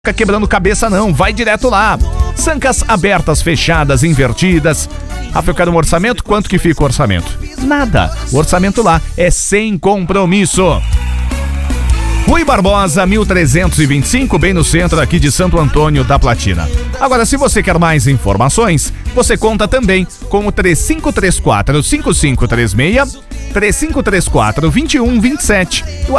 Fica quebrando cabeça não, vai direto lá. Sancas abertas, fechadas, invertidas. Rafa, eu quero um orçamento, quanto que fica o orçamento? Nada, o orçamento lá é sem compromisso. Rui Barbosa, 1325, bem no centro aqui de Santo Antônio da Platina. Agora, se você quer mais informações, você conta também com o 3534-5536, 3534-2127.